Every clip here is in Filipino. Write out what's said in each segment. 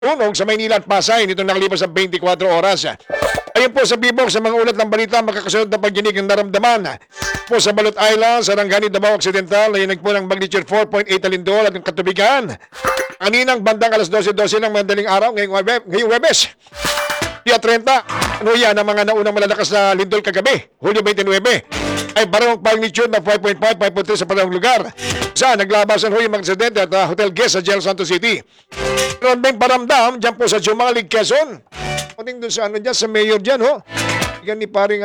Tunog sa Maynila at Pasay nitong nakalipas sa 24 oras. Ayon po sa bibok sa mga ulat ng balita, makakasunod na pagdinig ang naramdaman po sa Balot Island, Sarangani, Davao Occidental na yun po ng magnitude 4.8 alindol at ng katubigan. Kaninang bandang alas 12:12 ng madaling araw ngayong Webes. Dia 30, ano yan ang mga naunang malalakas na lindol kagabi, Hulyo 29, ay parang magnitude na 5.5, 5.3 sa parang lugar. Naglabasan ho yung mga aksidente at hotel guest sa General Santos City. Meron din paramdam dyan po sa Jumalig, Quezon. Kuning dun sa dyan, sa mayor dyan ho. Yan ni paring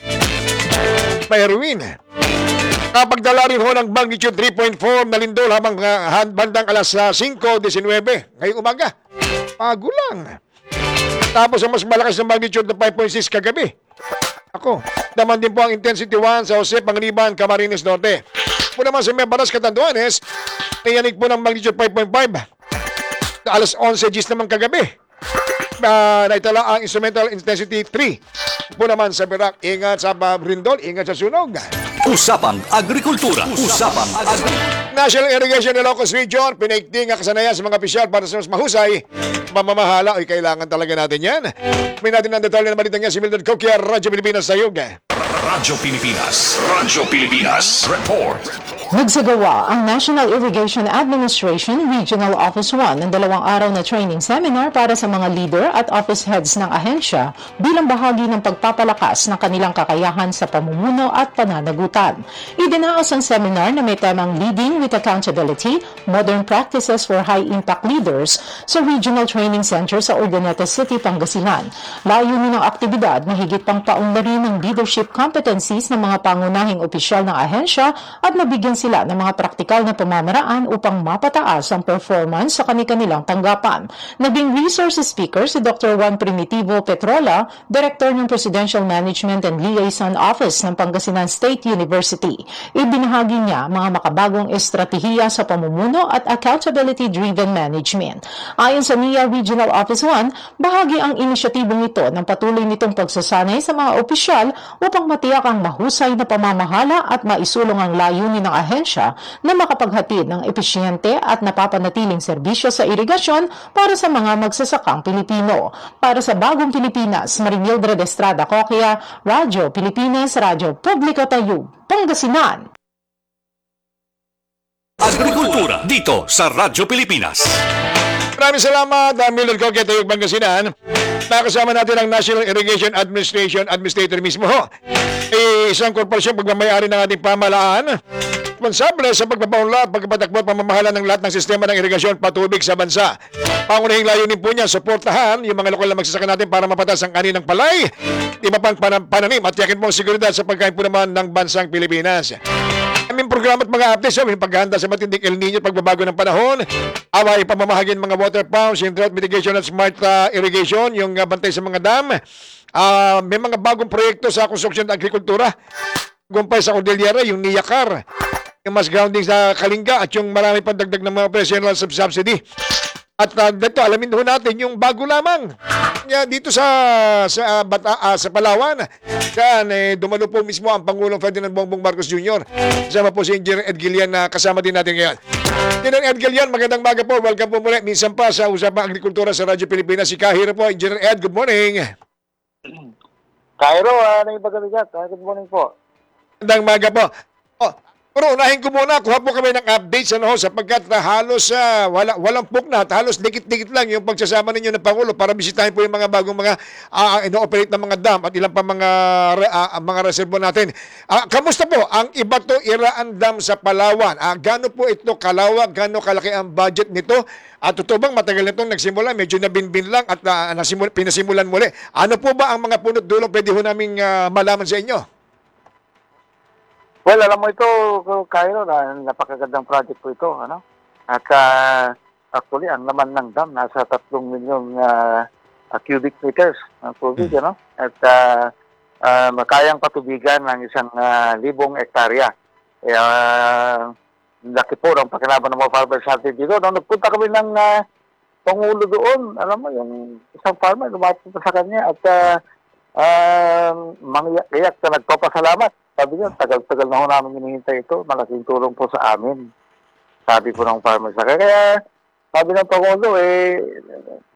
Mayroon. Kapagdala rin ho ng magnitude 3.4 na lindol habang bandang alas 5:19 ngayong umaga. Pago lang. Tapos ang mas malakas na magnitude na 5.6 kagabi. Naman din po ang intensity 1 sa Jose, Panganiban, Camarines Norte. Po naman sa Mebaras, Catanduanes, may yanig po ng magnitude 5.5. Alas 11 naman kagabi. Naitala ang instrumental intensity 3. Po naman sa Perak, ingat sa Brindol, ingat sa sunog. Usapang Agrikultura. Usapang Agrikultura. National Irrigation Ilocos Region, pinaigting ang kasanayan sa mga opisyal para sa mas mahusay mamamahala. Ay, kailangan talaga natin yan. May natin ang detalye na balita niya si Mildred Coquia, Radyo Pilipinas sa Yug. Radyo Pilipinas. Radyo Pilipinas. Report. Nagsagawa ang National Irrigation Administration Regional Office 1 ng 2 araw na training seminar para sa mga leader at office heads ng ahensya bilang bahagi ng pagpapalakas ng kanilang kakayahan sa pamumuno at pananagutan. Idinaos ang seminar na may temang Leading with Accountability, Modern Practices for High-Impact Leaders sa Regional Training Center sa Urdaneta City, Pangasinan. Layunin ng aktibidad na higit pang paunlarin ng leadership competencies ng mga pangunahing opisyal ng ahensya at mabigyan sila ng mga praktikal na pamamaraan upang mapataas ang performance sa kanilang tanggapan. Naging resource speaker si Dr. Juan Primitivo Petrola, Director ng Presidential Management and Liaison Office ng Pangasinan State University. Ibinahagi niya mga makabagong estratehiya sa pamumuno at accountability-driven management. Ayon sa NIA Regional Office 1, bahagi ang inisyatibong ito ng patuloy nitong pagsasanay sa mga opisyal upang matiyak ang mahusay na pamamahala at maisulong ang layunin ng ahensya na makapaghatid ng episyente at napapanatiling serbisyo sa irigasyon para sa mga magsasakang Pilipino. Para sa Bagong Pilipinas, Marimildred Estrada Coquia, Radyo Pilipinas, Radyo Publiko Tayo, Pangasinan. Agrikultura dito sa Radyo Pilipinas. Maraming salamat, Mildred Coquia, Tayo, Pangasinan. Nakasama natin ang National Irrigation Administration Administrator mismo ho. Isang korporasyon pagmamayari ng ating pamahalaan. Responsable sa pagpapaunlad, pagpapatakbo at pamamahala ng lahat ng sistema ng irigasyon patubig sa bansa. Pangunahing layunin po niya, suportahan yung mga lokal na magsasaka natin para mapatas ang ani ng palay, iba pang pananim at yakin po ang seguridad sa pagkain po naman ng bansang Pilipinas. Aming programa at mga updates sa paghahanda sa matinding El Niño at pagbabago ng panahon, away pamamahagin mga water pumps, yung drought mitigation at smart irrigation, yung bantay sa mga dam. May mga bagong proyekto sa konstruksyon at agrikultura. Gumpay sa Cordillera, yung NIACAR, yung mass grounding sa Kalinga at yung marami pang dagdag ng mga operational subsidy. At dito, alamin ho natin yung bago lamang dito sa Palawan. Dumalo po mismo ang Pangulong Ferdinand Bongbong Marcos Jr. Kasama po si Engineer Ed Gilian na kasama din natin ngayon. Engineer Ed Gilian, magandang maga po. Welcome po muli. Minsan pa sa Usapang Agrikultura sa Radyo Pilipinas. Si Kahiro po. Engineer Ed, good morning. Kahiro, ano yung pagkabigat? Good morning po. Magandang maga po. Pero unahin ko muna, kuha po kami ng updates sapagkat halos walang puknat, halos dikit-dikit lang yung pagsasama ninyo ng Pangulo para bisitahin po yung mga bagong mga ino-operate na mga dam at ilang pa mga reservo natin. Kamusta po ang Ibato Iraan Dam sa Palawan? Gaano po ito kalawak, gaano kalaki ang budget nito? At totoo bang matagal na itong nagsimula, medyo nabinbin lang at pinasimulan muli? Ano po ba ang mga punot dulo pwede ho namin malaman sa inyo? Well, alam mo ito, Cairo, napakagandang project po ito. Ano? At actually, ang laman ng dam, nasa 3 milyon cubic meters ng tubig. Ano? At makayang patubigan ng 1,000 hektarya. Laki po ng pakinabang ng mga farmers natin dito. Nung nagpunta kami ng Pangulo doon, alam mo, yung isang farmer, lumapit sa kanya at mangiyak na nagpapasalamat. Sabi niya, tagal-tagal na ho namin hinihintay ito. Malaking tulong po sa amin. Sabi po ng farmers. Kaya sabi ng Pangulo,